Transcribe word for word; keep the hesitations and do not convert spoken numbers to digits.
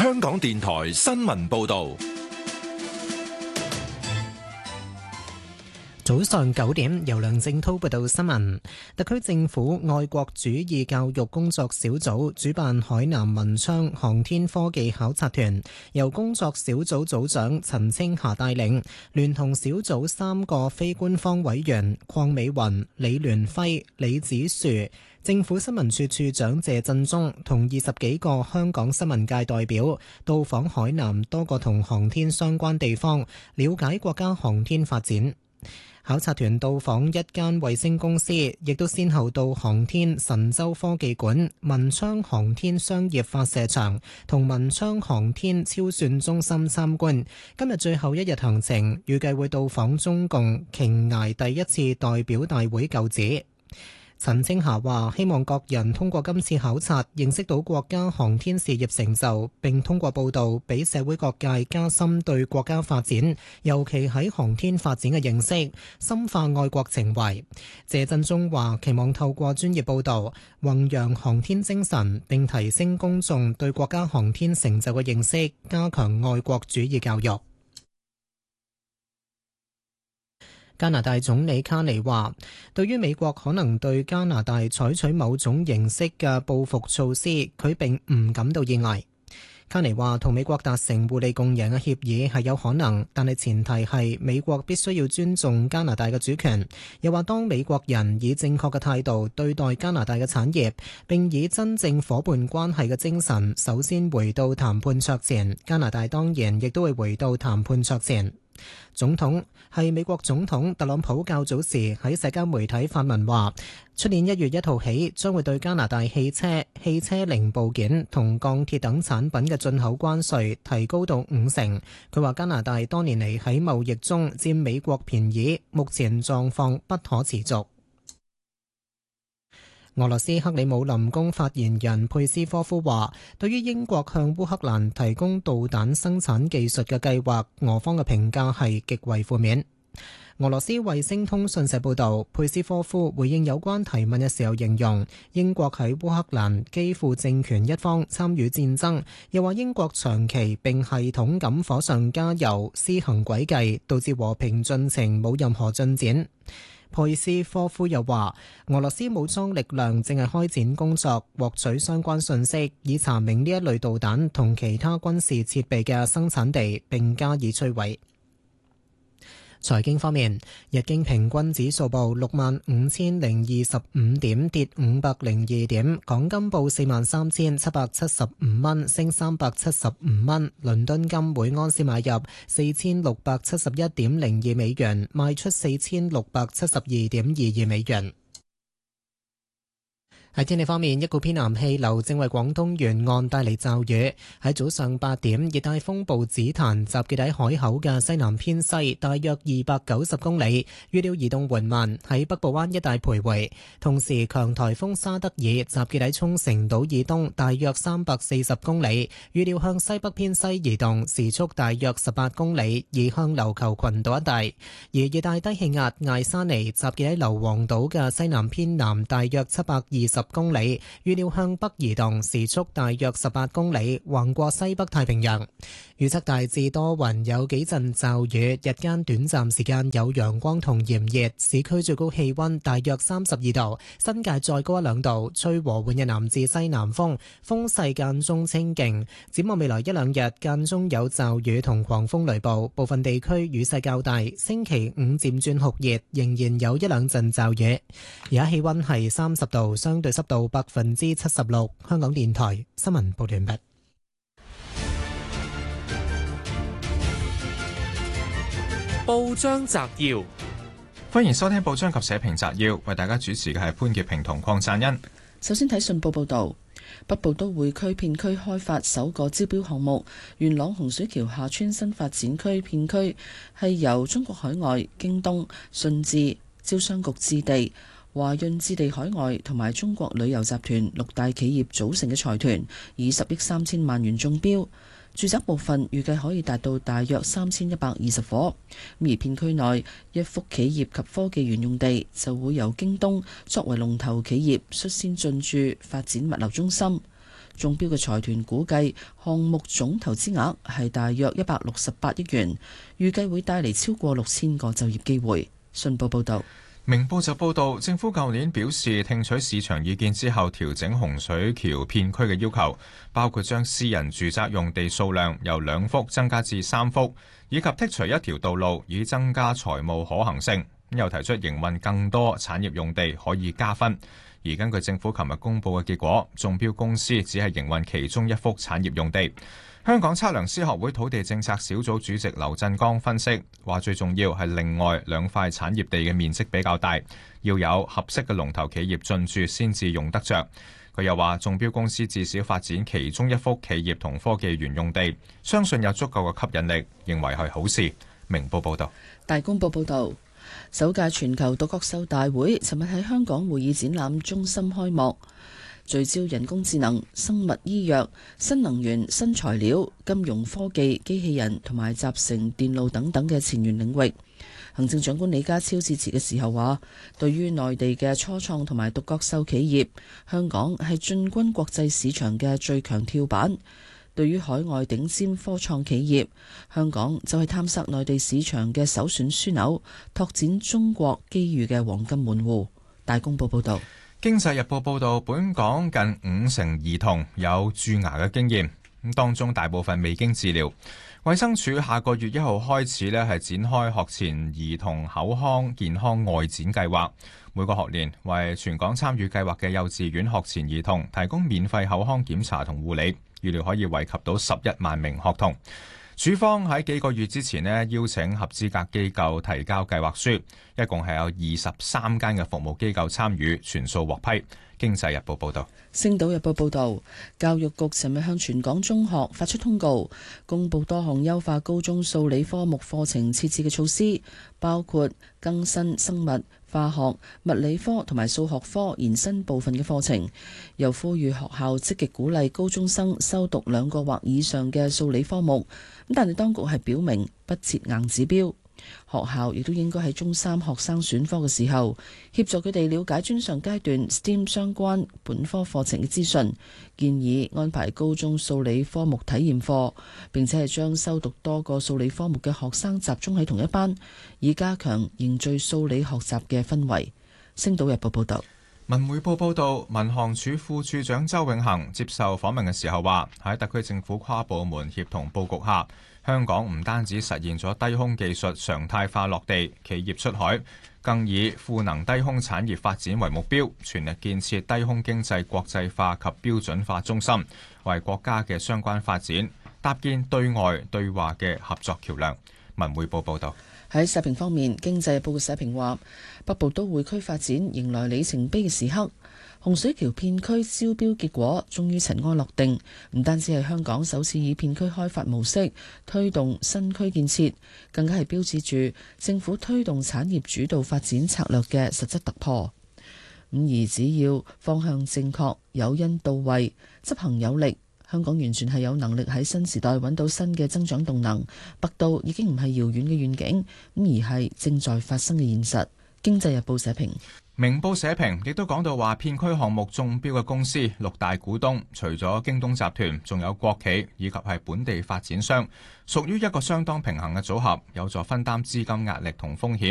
香港電台新聞報道。 早上九點，由梁正滔報道新聞。特區政府愛國主義教育工作小組主辦海南文昌航天科技考察團，由工作小組組長陳清霞帶領，聯同小組三個非官方委員鄺美雲、李聯輝、李子樹、政府新聞處處長謝振中同二十幾個香港新聞界代表到訪海南多個同航天相關地方，了解國家航天發展。考察團到訪一間衛星公司，亦都先後到航天神舟科技館、文昌航天商業發射場同文昌航天超算中心參觀。今日最後一日行程，預計會到訪中共瓊崖第一次代表大會舊址。陳清霞話：希望各人通過今次考察，認識到國家航天事業成就，並通過報導俾社會各界加深對國家發展，尤其喺航天發展嘅認識，深化愛國情懷。謝振中話：期望透過專業報導，弘揚航天精神，並提升公眾對國家航天成就嘅認識，加強愛國主義教育。加拿大總理卡尼話，對於美國可能對加拿大採取某種形式嘅報復措施，佢並唔感到意外。卡尼話，同美國達成互利共贏嘅協議係有可能，但係前提係美國必須要尊重加拿大嘅主權。又話，當美國人以正確嘅態度對待加拿大嘅產業，並以真正夥伴關係嘅精神首先回到談判桌前，加拿大當然亦都會回到談判桌前。總統係美國總統特朗普較早時喺社交媒體發文話，出年一月一號起將會對加拿大汽車、汽車零部件同鋼鐵等產品嘅進口關稅提高到五成。佢話加拿大多年嚟喺貿易中佔美國便宜，目前狀況不可持續。俄羅斯克里姆林宮發言人佩斯科夫話，對於英國向烏克蘭提供導彈生產技術嘅計劃，俄方嘅評價係極為負面。俄羅斯衛星通訊社報導，佩斯科夫回應有關提問嘅時候形容，英國喺烏克蘭基輔政權一方參與戰爭，又話英國長期並系統咁火上加油，施行詭計，導致和平進程冇任何進展。佩斯科夫又話，俄羅斯武裝力量正係開展工作，獲取相關信息，以查明呢一類導彈同其他軍事設備嘅生產地，並加以摧毀。財經方面，日經平均指數報六萬五千零二十五點，跌五百零二點。港金報四萬三千七百七十五蚊，升三百七十五蚊。倫敦金每安士買入四千六百七十一點零二美元，賣出四千六百七十二點二二美元。喺天氣方面，一股偏南氣流正為廣東沿岸帶嚟驟雨。喺早上八點，熱帶風暴紫檀集結喺海口嘅西南偏西，大約二百九十公里，預料移動緩慢，喺北部灣一帶徘徊。同時，強颱風沙德爾集結喺沖繩島以東，大約三百四十公里，預料向西北偏西移動，時速大約十八公里，移向琉球群島一帶。而熱帶低氣壓艾沙尼集結喺硫磺島嘅西南偏南，大約七百二十公里，預料向北移動，時速大約十八公里，橫過西北太平洋。預測大致多雲，有幾陣驟雨，日間短暫時間有陽光同炎熱，市區最高氣溫大約三十二度，新界再高一兩度，吹和緩嘅南至西南風，風勢間中清勁。展望未來一兩日，間中有驟雨同狂風雷暴，部分地區雨勢較大。星期五漸轉酷熱，仍然有一兩陣驟雨。而家氣溫係三十度，相對濕度百分之七十六。香港電台新聞報道完畢。 報章摘要， 歡迎收聽報章及社評摘要，為大家主持嘅係潘潔平同鄺贊恩。 首先睇信報報道，北部都會區片區開發首個招標項目，元朗洪水橋下村新發展區片區係由中國海外、京東、信置、招商局置地、華潤置地海外同埋中國旅遊集團六大企業組成嘅財團，以十億三千萬元中標。住宅部分預計可以達到大約三千一百二十伙，而片區內一幅企業及科技園用地就會由京東作為龍頭企業率先進駐發展物流中心。 中標嘅財團估計項目總投資額係大約一百六十八億元，預計會帶嚟超過六千個就業機會。信報報導。 明報就報道，政府舊年表示聽取市場意見之後，調整洪水橋片區嘅要求，包括將私人住宅用地數量由兩幅增加至三幅，以及剔除一條道路，以增加財務可行性。又提出營運更多產業用地可以加分。而根據政府琴日公佈嘅結果，中標公司只係營運其中一幅產業用地。香港測量師學會土地政策小組主席劉振剛分析話，最重要係另外兩塊產業地嘅面積比較大，要有合適嘅龍頭企業進駐先至用得着。佢又話，中標公司至少發展其中一幅企業同科技園用地，相信有足夠嘅吸引力，認為係好事。明報報道。 大公報報導。首屆全球獨角獸大會尋日喺香港會議展覽中心開幕，聚焦人工智能、生物醫藥、新能源、新材料、金融科技、機器人同埋集成電路等等嘅前沿領域。行政長官李家超致辭嘅時候話，對於內地嘅初創同埋獨角獸企業，香港係進軍國際市場嘅最強跳板。對於海外頂尖科創企業，香港就係探索內地市場嘅首選樞紐，拓展中國機遇嘅黃金門戶。大公報報導。 經濟日報報導，本港近五成兒童有蛀牙嘅經驗，咁當中大部分未經治療。衛生署下個月一號開始呢係展開學前兒童口腔健康外展計劃，每個學年為全港參與計劃嘅幼稚園學前兒童提供免費口腔檢查同護理。預料可以惠及到十一萬名學童。署方喺幾個月之前呢邀請合資格機構提交計劃書，一共係有二十三間嘅服務機構參與，全數獲批。經濟日報報道。 星島日報報道，教育局尋日向全港中學發出通告，公布多項優化高中數理科目課程設置嘅措施，包括更新生物、化學、物理科同埋數學科延伸部分嘅課程，又呼籲學校積極鼓勵高中生修讀兩個或以上嘅數理科目。咁但係當局係表明不設硬指標。學校亦都應該喺中三學生選科嘅時候，協助佢哋了解專上階段 S T E M 相關本科課程嘅資訊，建議安排高中數理科目體驗課，並且係將修讀多個數理科目嘅學生集中喺同一班，以加強凝聚數理學習嘅氛圍。星島日報報道。 文匯報報道，民航處副處長周永恒接受訪問嘅時候話，喺特區政府跨部門協同佈局下，香港唔單止實現咗低空技術常態化落地，企業出海，更以賦能低空產業發展為目標，全力建設低空經濟國際化及標準化中心，為國家嘅相關發展搭建對外對話嘅合作橋樑。文匯報報道。 喺社評方面，經濟日報嘅社評話，北部都會區發展迎來里程碑嘅時刻，洪水橋片區招標結果終於塵埃落定，唔單止係香港首次以片區開發模式推動新區建設，更加係標誌住政府推動產業主導發展策略嘅實質突破。咁而只要方向正確、誘因到位、執行有力，香港完全係有能力喺新時代揾到新嘅增長動能。北都已經唔係遙遠嘅願景，咁而係正在發生嘅現實。經濟日報社評。 明報社評亦都講到話，片區項目中標嘅公司六大股東，除咗京東集團，仲有國企以及係本地發展商，屬於一個相當平衡嘅組合，有助分擔資金壓力同風險。